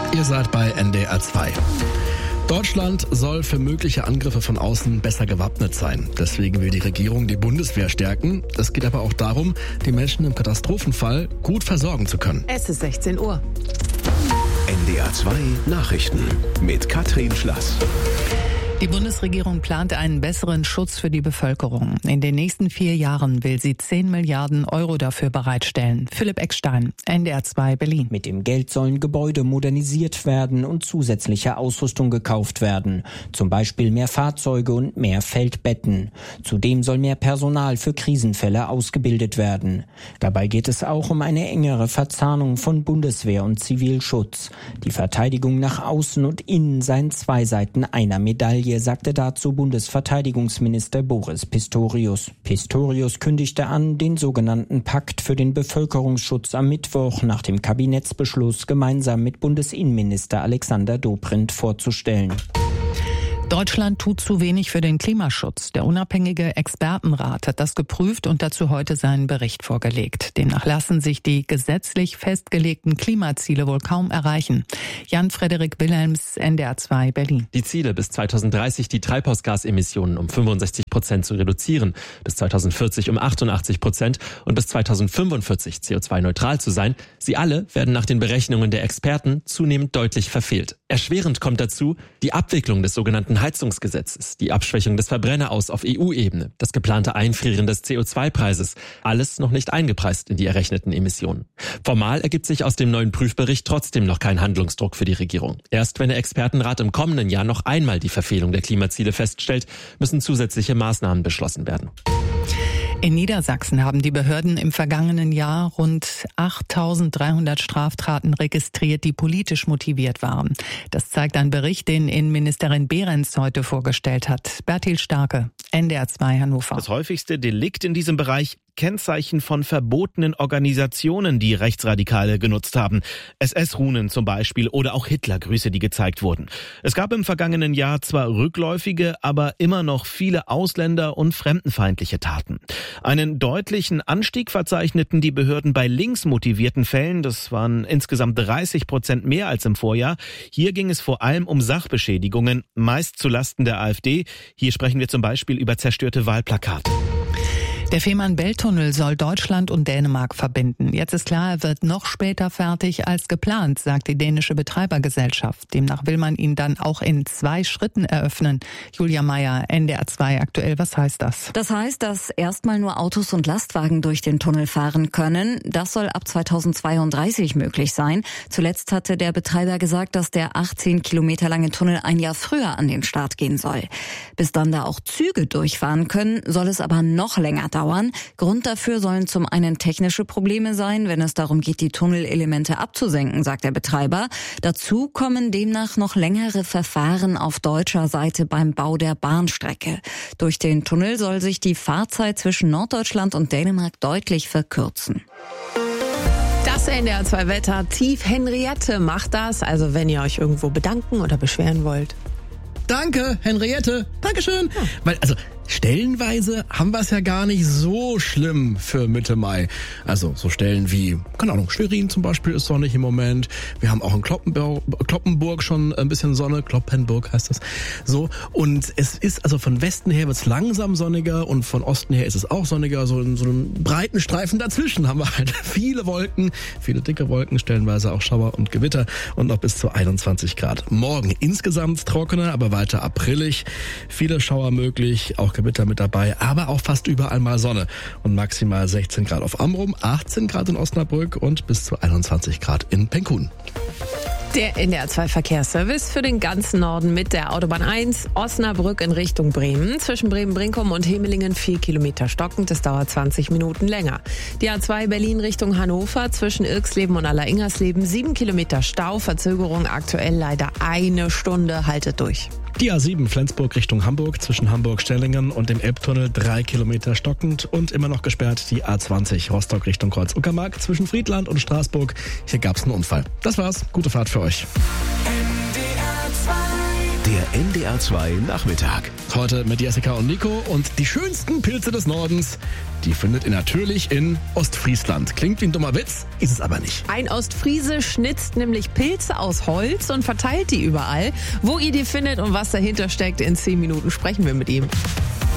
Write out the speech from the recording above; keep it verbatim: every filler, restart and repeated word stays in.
Ihr seid bei N D R zwei. Deutschland soll für mögliche Angriffe von außen besser gewappnet sein. Deswegen will die Regierung die Bundeswehr stärken. Es geht aber auch darum, die Menschen im Katastrophenfall gut versorgen zu können. Es ist sechzehn Uhr. N D R zwei Nachrichten mit Katrin Schlass. Die Bundesregierung plant einen besseren Schutz für die Bevölkerung. In den nächsten vier Jahren will sie zehn Milliarden Euro dafür bereitstellen. Philipp Eckstein, N D R zwei Berlin. Mit dem Geld sollen Gebäude modernisiert werden und zusätzliche Ausrüstung gekauft werden. Zum Beispiel mehr Fahrzeuge und mehr Feldbetten. Zudem soll mehr Personal für Krisenfälle ausgebildet werden. Dabei geht es auch um eine engere Verzahnung von Bundeswehr und Zivilschutz. Die Verteidigung nach außen und innen seien zwei Seiten einer Medaille, sagte dazu Bundesverteidigungsminister Boris Pistorius. Pistorius kündigte an, den sogenannten Pakt für den Bevölkerungsschutz am Mittwoch nach dem Kabinettsbeschluss gemeinsam mit Bundesinnenminister Alexander Dobrindt vorzustellen. Deutschland tut zu wenig für den Klimaschutz. Der unabhängige Expertenrat hat das geprüft und dazu heute seinen Bericht vorgelegt. Demnach lassen sich die gesetzlich festgelegten Klimaziele wohl kaum erreichen. Jan-Frederik Wilhelms, N D R zwei Berlin. Die Ziele, bis zweitausenddreißig die Treibhausgasemissionen um fünfundsechzig Prozent zu reduzieren, bis zweitausendvierzig um achtundachtzig Prozent und bis zweitausendfünfundvierzig C O zwei neutral zu sein, sie alle werden nach den Berechnungen der Experten zunehmend deutlich verfehlt. Erschwerend kommt dazu die Abwicklung des sogenannten Heizungsgesetzes, die Abschwächung des Verbrenneraus auf E U-Ebene, das geplante Einfrieren des C O zwei Preises, alles noch nicht eingepreist in die errechneten Emissionen. Formal ergibt sich aus dem neuen Prüfbericht trotzdem noch kein Handlungsdruck für die Regierung. Erst wenn der Expertenrat im kommenden Jahr noch einmal die Verfehlung der Klimaziele feststellt, müssen zusätzliche Maßnahmen beschlossen werden. In Niedersachsen haben die Behörden im vergangenen Jahr rund achttausenddreihundert Straftaten registriert, die politisch motiviert waren. Das zeigt ein Bericht, den Innenministerin Behrens heute vorgestellt hat. Bertil Starke, N D R zwei Hannover. Das häufigste Delikt in diesem Bereich: Kennzeichen von verbotenen Organisationen, die Rechtsradikale genutzt haben. S S-Runen zum Beispiel oder auch Hitlergrüße, die gezeigt wurden. Es gab im vergangenen Jahr zwar rückläufige, aber immer noch viele Ausländer- und fremdenfeindliche Taten. Einen deutlichen Anstieg verzeichneten die Behörden bei linksmotivierten Fällen. Das waren insgesamt dreißig Prozent mehr als im Vorjahr. Hier ging es vor allem um Sachbeschädigungen, meist zulasten der AfD. Hier sprechen wir zum Beispiel über zerstörte Wahlplakate. Der Fehmarn-Belt-Tunnel soll Deutschland und Dänemark verbinden. Jetzt ist klar, er wird noch später fertig als geplant, sagt die dänische Betreibergesellschaft. Demnach will man ihn dann auch in zwei Schritten eröffnen. Julia Meyer, N D R zwei aktuell. Was heißt das? Das heißt, dass erstmal nur Autos und Lastwagen durch den Tunnel fahren können. Das soll ab zweitausendzweiunddreißig möglich sein. Zuletzt hatte der Betreiber gesagt, dass der achtzehn Kilometer lange Tunnel ein Jahr früher an den Start gehen soll. Bis dann da auch Züge durchfahren können, soll es aber noch länger dauern. Dauern. Grund dafür sollen zum einen technische Probleme sein, wenn es darum geht, die Tunnelelemente abzusenken, sagt der Betreiber. Dazu kommen demnach noch längere Verfahren auf deutscher Seite beim Bau der Bahnstrecke. Durch den Tunnel soll sich die Fahrzeit zwischen Norddeutschland und Dänemark deutlich verkürzen. Das N D R zwei Wetter. Tief Henriette macht das. Also wenn ihr euch irgendwo bedanken oder beschweren wollt. Danke, Henriette. Dankeschön. Ja. Weil, also, stellenweise haben wir es ja gar nicht so schlimm für Mitte Mai. Also so Stellen wie, keine Ahnung, Schwerin zum Beispiel ist sonnig im Moment. Wir haben auch in Kloppenburg, Kloppenburg schon ein bisschen Sonne. Kloppenburg heißt das. So. Und es ist, also von Westen her wird es langsam sonniger und von Osten her ist es auch sonniger. So in so einem breiten Streifen dazwischen haben wir halt viele Wolken, viele dicke Wolken, stellenweise auch Schauer und Gewitter und noch bis zu einundzwanzig Grad. Morgen insgesamt trockener, aber weiter aprillig. Viele Schauer möglich, auch Gewitter mit dabei, aber auch fast überall mal Sonne und maximal sechzehn Grad auf Amrum, achtzehn Grad in Osnabrück und bis zu einundzwanzig Grad in Penkun. Der N D R zwei Verkehrsservice für den ganzen Norden mit der Autobahn eins Osnabrück in Richtung Bremen. Zwischen Bremen-Brinkum und Hemelingen vier Kilometer stockend. Das dauert zwanzig Minuten länger. Die A zwei Berlin Richtung Hannover zwischen Irksleben und Allersingersleben sieben Kilometer Stau. Verzögerung aktuell leider eine Stunde. Haltet durch. Die A sieben Flensburg Richtung Hamburg zwischen Hamburg-Stellingen und dem Elbtunnel drei Kilometer stockend und immer noch gesperrt die A zwanzig Rostock Richtung Kreuz-Uckermark zwischen Friedland und Straßburg. Hier gab's einen Unfall. Das war's. Gute Fahrt für euch. Der N D R zwei Nachmittag. Heute mit Jessica und Nico und die schönsten Pilze des Nordens, die findet ihr natürlich in Ostfriesland. Klingt wie ein dummer Witz, ist es aber nicht. Ein Ostfriese schnitzt nämlich Pilze aus Holz und verteilt die überall. Wo ihr die findet und was dahinter steckt, in zehn Minuten sprechen wir mit ihm.